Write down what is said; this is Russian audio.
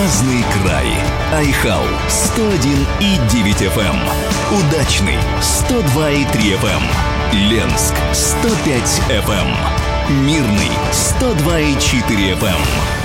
разный край. Айхал 101,9 FM. Удачный 102,3 FM. Ленск 105 FM. Мирный 102,4 FM.